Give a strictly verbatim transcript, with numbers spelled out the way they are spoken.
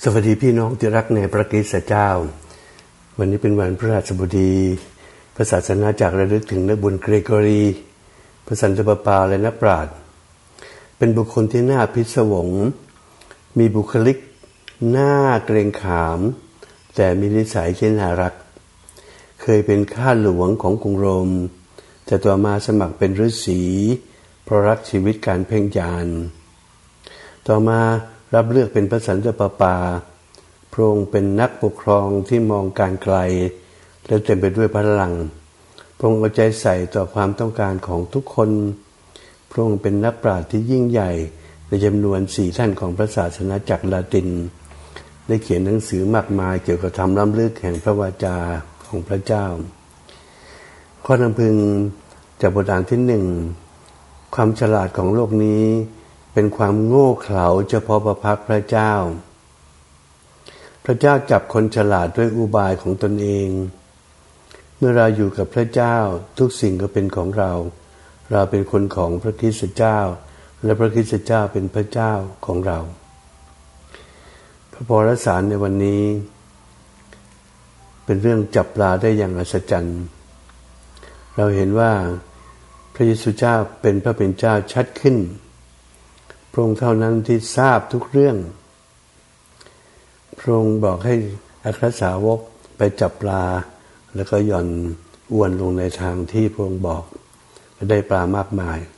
สวัสดีพี่น้องที่รักในพระคริสต์เจ้าวันนี้เป็นวันพฤหัสบดีพระศาสนาจักรระลึกถึงนักบุญเกรโกรีพระสันตะปาปาและนักปราชญ์เป็นบุคคลที่น่าพิศวงมีบุคลิกน่าเกรงขามแต่มีนิสัยที่น่ารักเคยเป็นข้าหลวงของกรุงโรมแต่ต่อมาสมัครเป็นฤาษีเพราะรักชีวิตการเพ่งฌานต่อมารับเลือกเป็นพระสันตะปาปาพระองค์เป็นนักปกครองที่มองการไกลและเต็มไปด้วยพลังพระองค์เอาใจใส่ต่อความต้องการของทุกคนพระองค์เป็นนักปราชญ์ที่ยิ่งใหญ่ในจำนวนสี่ท่านของพระศาสนาจักรลาตินได้เขียนหนังสือมากมายเกี่ยวกับธรรมล้ำลึกแห่งพระวาจาของพระเจ้าข้อนำพึงจากบทอ่านที่หนึ่งความฉลาดของโลกนี้เป็นความโง่เขลาเฉพาะพระพักตร์พระเจ้าพระเจ้าจับคนฉลาดด้วยอุบายของตนเองเมื่อเราอยู่กับพระเจ้าทุกสิ่งก็เป็นของเราเราเป็นคนของพระคริสต์เจ้าและพระคริสต์เจ้าเป็นพระเจ้าของเราพระพรสารในวันนี้เป็นเรื่องจับปลาได้อย่างอัศจรรย์เราเห็นว่าพระเยซูเจ้าเป็นพระเป็นเจ้าชัดขึ้นพระองค์เท่านั้นที่ทราบทุกเรื่องพระองค์บอกให้อัครสาวกไปจับปลาแล้วก็หย่อนอวนลงในทางที่พระองค์บอกและได้ปลามากมาย